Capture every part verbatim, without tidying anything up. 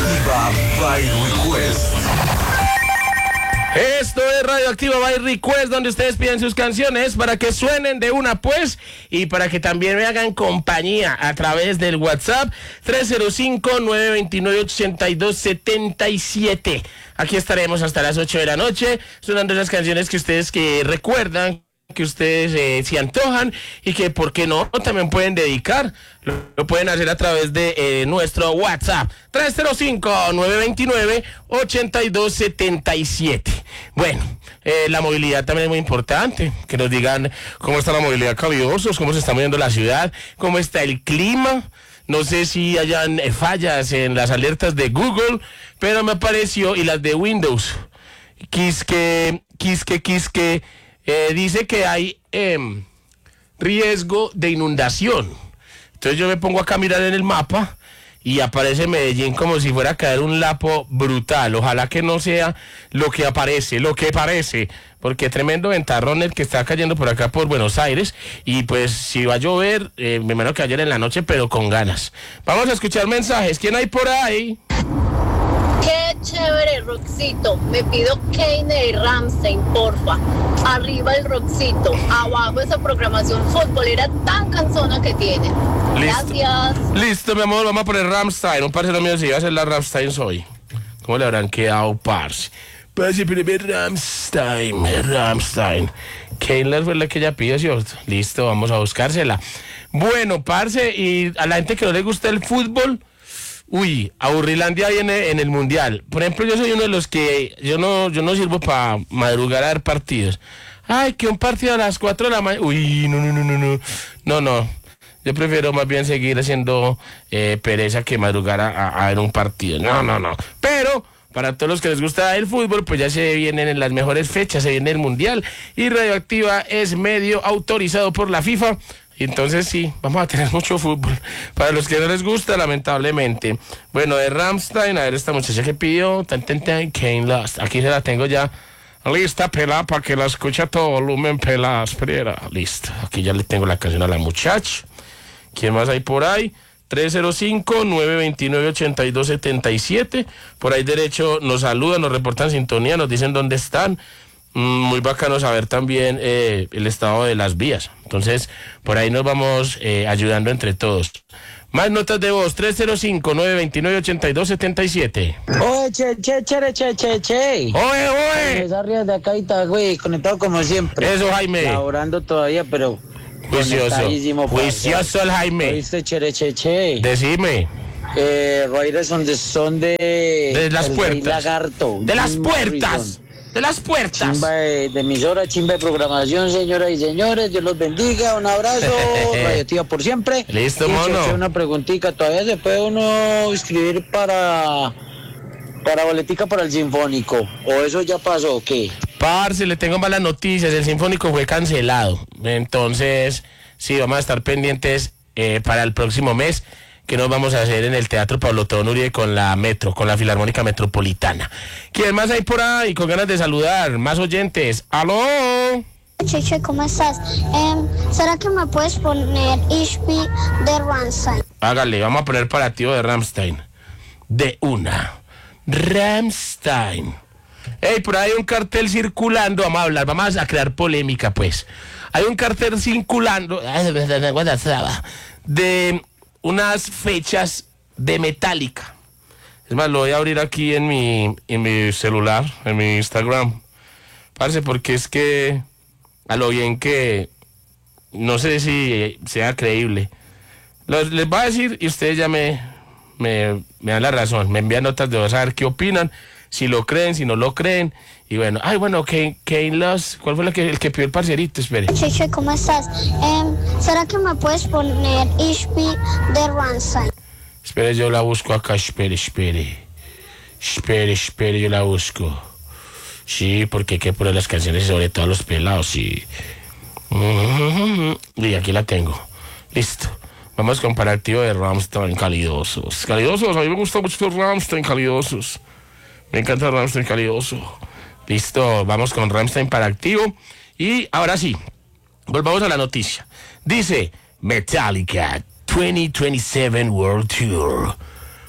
Radioactiva by Request. Esto es Radioactiva by Request, donde ustedes piden sus canciones para que suenen de una, pues, y para que también me hagan compañía a través del WhatsApp tres cero cinco, nueve dos nueve, ocho dos siete siete. Aquí estaremos hasta las ocho de la noche, sonando esas canciones que ustedes que recuerdan, que ustedes eh, se antojan y que, ¿por qué no?, también pueden dedicar. Lo, lo pueden hacer a través de eh, nuestro WhatsApp tres cero cinco, nueve dos nueve, ocho dos siete siete. Bueno, eh, la movilidad también es muy importante. Que nos digan cómo está la movilidad, calidosos, cómo se está moviendo la ciudad, cómo está el clima. No sé si hayan eh, fallas en las alertas de Google, pero me apareció, y las de Windows. Quisque, quisque, quisque. Eh, dice que hay eh, riesgo de inundación. Entonces yo me pongo acá a mirar en el mapa y aparece Medellín como si fuera a caer un lapo brutal. Ojalá que no sea lo que aparece, lo que parece, porque tremendo ventarrón el que está cayendo por acá por Buenos Aires. Y pues si va a llover, eh, me imagino que ayer en la noche, pero con ganas. Vamos a escuchar mensajes. ¿Quién hay por ahí? Qué chévere, Roxito. Me pido Kane y Rammstein, porfa. Arriba el Roxito, abajo esa programación futbolera tan cansona que tiene. Listo. Gracias. Listo, mi amor, vamos a poner Rammstein. Un parcero mío se iba a hacer la Rammstein hoy. ¿Cómo le habrán quedado, parce? Parce, pero Rammstein, Rammstein. Kane fue la que ella pidió, ¿cierto? Listo, vamos a buscársela. Bueno, parce, y a la gente que no le gusta el fútbol, uy, aburrilandia viene en el mundial. Por ejemplo, yo soy uno de los que yo no, yo no sirvo para madrugar a ver partidos. Ay, que un partido a las cuatro de la mañana. Uy, no, no, no, no, no. No, no. Yo prefiero más bien seguir haciendo eh, pereza que madrugar a, a, a ver un partido. No, no, no. Pero para todos los que les gusta el fútbol, pues ya se vienen en las mejores fechas, se viene el mundial. Y Radioactiva es medio autorizado por la FIFA. Entonces sí, vamos a tener mucho fútbol. Para los que no les gusta, lamentablemente. Bueno, de Rammstein, a ver esta muchacha que pidió, tan, tan, tan, Kane Lost. Aquí se la tengo ya lista, pelada, para que la escuche a todo volumen, pelada, espera. Listo, aquí ya le tengo la canción a la muchacha. ¿Quién más hay por ahí? tres cero cinco, nueve dos nueve, ocho dos siete siete. Por ahí derecho nos saludan, nos reportan sintonía, nos dicen dónde están. Muy bacano saber también eh, el estado de las vías. Entonces, por ahí nos vamos eh, ayudando entre todos. Más notas de voz, tres cero cinco, nueve dos nueve, ocho dos siete siete. Oye, che, che, che, che, che, che. Oye, oye. Esa rías de acá y está, güey, conectado como siempre. Eso, Jaime. Laborando todavía, pero juicioso. Juicioso el Jaime. ¿Viste, che, che, che? Decime. Eh, Raiders son de, son de... De las puertas. Lagarto. De las Jim puertas. Morrison. De las puertas. Chimba de, de emisora, chimba de programación, señoras y señores. Dios los bendiga. Un abrazo. Radioactiva por siempre. Listo, y mono. che, che, una preguntita. ¿Todavía se puede uno inscribir para... para boletica para el Sinfónico? ¿O eso ya pasó o qué? Parce, le tengo malas noticias. El Sinfónico fue cancelado. Entonces, sí, vamos a estar pendientes eh, para el próximo mes, que nos vamos a hacer en el Teatro Pablo Tobón Uribe con la Metro, con la Filarmónica Metropolitana. ¿Quién más hay por ahí con ganas de saludar? Más oyentes. ¡Aló! Cheche, ¿cómo estás? Eh, ¿Será que me puedes poner H P de Rammstein? Hágale, vamos a poner para ti de Rammstein. De una. Rammstein. Ey, por ahí hay un cartel circulando. Vamos a hablar, vamos a crear polémica, pues. Hay un cartel circulando de unas fechas de Metallica. Es más, lo voy a abrir aquí en mi, en mi celular, en mi Instagram. Parce, porque es que a lo bien que no sé si sea creíble. Los, les voy a decir y ustedes ya me, me, me dan la razón. Me envían notas de voz a ver qué opinan, si lo creen, si no lo creen. Y bueno, ay, bueno, Kane, Kane Lost, ¿cuál fue la que, el que pidió el parcerito? Espere. Cheche, ¿cómo estás? Eh, ¿Será que me puedes poner H P de Rammstein? Espere, yo la busco acá, espere, espere. Espere, espere, yo la busco. Sí, porque hay que poner las canciones sobre todo los pelados, sí. Y aquí la tengo. Listo. Vamos con comparativo de Rammstein, calidosos. Calidosos, a mí me gusta mucho Rammstein, calidosos. Me encanta Rammstein, calidoso. Listo, vamos con Rammstein para activo. Y ahora sí, volvamos a la noticia. Dice Metallica veinte veintisiete World Tour.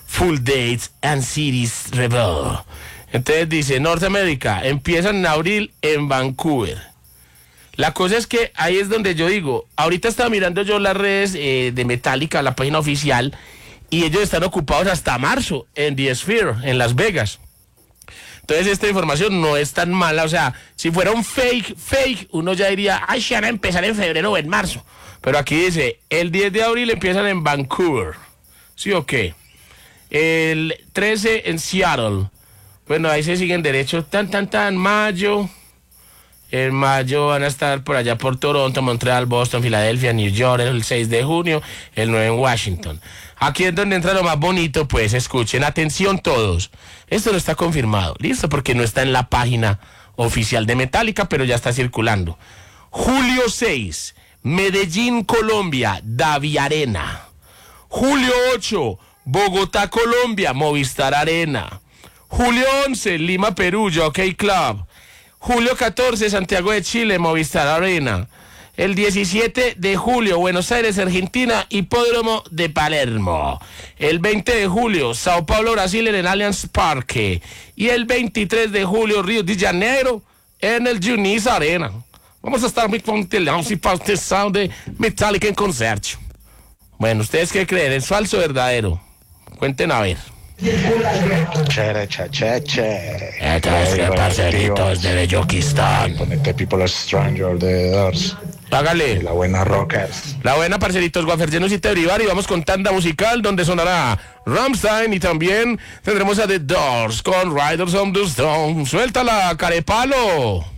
Full Dates and Cities Rebel. Entonces dice, Norteamérica, empiezan en abril en Vancouver. La cosa es que ahí es donde yo digo, ahorita estaba mirando yo las redes eh, de Metallica, la página oficial, y ellos están ocupados hasta marzo en The Sphere, en Las Vegas. Entonces esta información no es tan mala, o sea, si fuera un fake, fake, uno ya diría, ay, se van a empezar en febrero o en marzo. Pero aquí dice, el diez de abril empiezan en Vancouver, ¿sí o qué? El trece en Seattle, bueno, ahí se siguen derechos, tan, tan, tan, mayo... En mayo van a estar por allá por Toronto, Montreal, Boston, Filadelfia, New York, el seis de junio, el nueve en Washington. Aquí es donde entra lo más bonito, pues escuchen, atención todos. Esto no está confirmado, listo, porque no está en la página oficial de Metallica, pero ya está circulando. Julio seis, Medellín, Colombia, Davi Arena. Julio ocho, Bogotá, Colombia, Movistar Arena. Julio once, Lima, Perú, Jockey Club. Julio catorce, Santiago de Chile, Movistar Arena. El diecisiete de julio, Buenos Aires, Argentina, Hipódromo de Palermo. El veinte de julio, Sao Paulo, Brasil, en el Allianz Parque. Y el veintitrés de julio, Río de Janeiro, en el Dionísio Arena. Vamos a estar muy contentos y participación de Metallica en concierto. Bueno, ¿ustedes qué creen? ¿Es falso o verdadero? Cuenten a ver. Chere, che, che, che. Estos que parceritos de Bellokistán. Ponete People are Stranger de Doors. Hágale. La buena Rockers. La buena, parceritos, guafergenos y Tebrivar. Y vamos con tanda musical donde sonará Rammstein y también tendremos a The Doors con Riders on the Storm. Suéltala, carepalo.